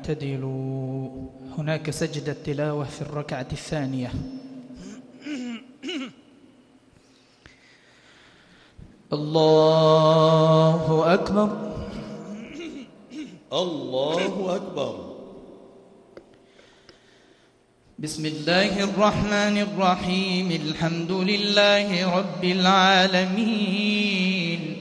اعتدلوا. هناك سجدة تلاوة في الركعة الثانية. الله أكبر. الله أكبر. بسم الله الرحمن الرحيم. الحمد لله رب العالمين،